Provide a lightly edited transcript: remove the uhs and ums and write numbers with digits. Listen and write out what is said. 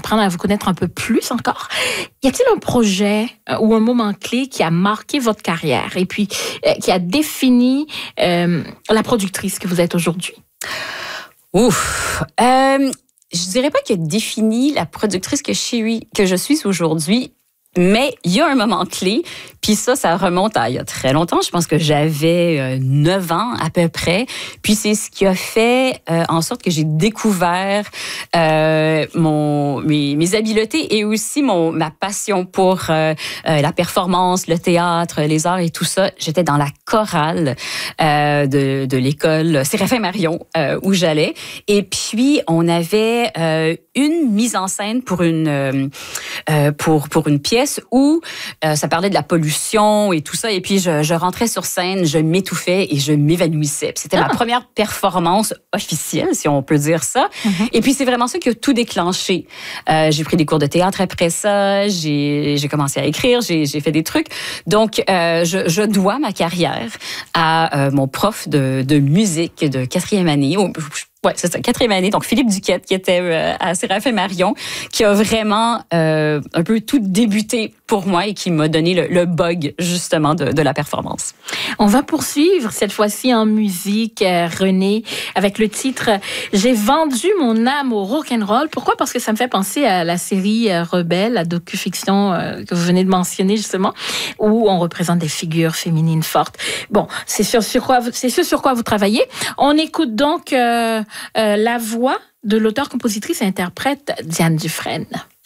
apprendre à vous connaître un peu plus encore. Y a-t-il un projet ou un moment clé qui a marqué votre carrière et puis qui a défini la productrice que vous êtes aujourd'hui? Ouf! Je dirais pas qu'il a défini la productrice que je suis aujourd'hui, mais il y a un moment clé, puis ça remonte à il y a très longtemps. Je pense que j'avais 9 ans à peu près. Puis c'est ce qui a fait en sorte que j'ai découvert mes habiletés et aussi ma passion pour la performance, le théâtre, les arts et tout ça. J'étais dans la chorale de l'école Séraphin Marion où j'allais. Et puis on avait une mise en scène pour une pièce où ça parlait de la pollution et tout ça. Et puis, je rentrais sur scène, je m'étouffais et je m'évanouissais. Puis c'était ma première performance officielle, si on peut dire ça. Mm-hmm. Et puis, c'est vraiment ça qui a tout déclenché. J'ai pris des cours de théâtre après ça. J'ai commencé à écrire. J'ai fait des trucs. Donc, je dois ma carrière à mon prof de musique de 4e année. Ouais, c'est ça, 4e année. Donc, Philippe Duquette, qui était à Séraphin Marion, qui a vraiment un peu tout débuté pour moi et qui m'a donné le bug, justement, de la performance. On va poursuivre, cette fois-ci en musique, Renée, avec le titre « J'ai vendu mon âme au rock'n'roll ». Pourquoi? Parce que ça me fait penser à la série Rebelle, la docu-fiction que vous venez de mentionner, justement, où on représente des figures féminines fortes. Bon, c'est ce sur quoi vous travaillez. On écoute donc la voix de l'auteur, compositrice et interprète Diane Dufresne.